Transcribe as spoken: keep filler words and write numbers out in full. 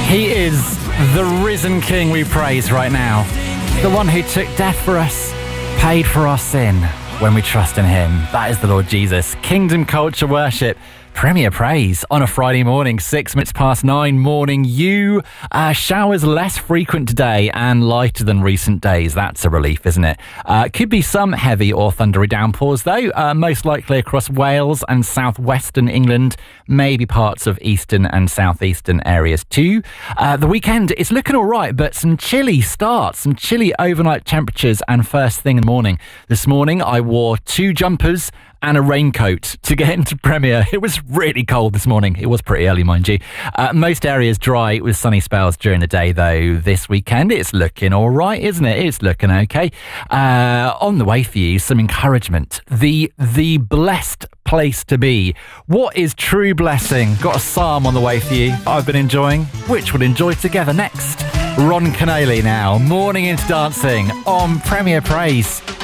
He is the risen King we praise right now. The one who took death for us, paid for our sin when we trust in him. That is the Lord Jesus. Kingdom Culture Worship. Premier Praise on a Friday morning, six minutes past nine morning. You uh, showers less frequent today and lighter than recent days. That's a relief, isn't it? Uh, could be some heavy or thundery downpours, though, uh, most likely across Wales and southwestern England, maybe parts of eastern and southeastern areas too. Uh, the weekend is looking all right, but some chilly starts, some chilly overnight temperatures and first thing in the morning. This morning, I wore two jumpers and a raincoat to get into Premier. It was really cold this morning. It was pretty early, mind you. Uh, most areas dry with sunny spells during the day, though. This weekend, it's looking all right, isn't it? It's looking okay. Uh, on the way for you, some encouragement. The the blessed place to be. What is true blessing? Got a psalm on the way for you I've been enjoying, which we'll enjoy together next. Ron Canale now, Morning into Dancing on Premier Praise.